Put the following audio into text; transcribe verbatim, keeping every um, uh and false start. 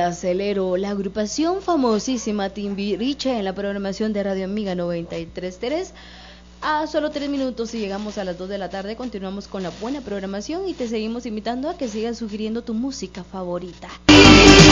Acelero, la agrupación famosísima Timbiriche en la programación de Radio Amiga noventa y tres punto tres. A solo tres minutos y llegamos a las dos de la tarde, continuamos con la buena programación y te seguimos invitando a que sigas sugiriendo tu música favorita.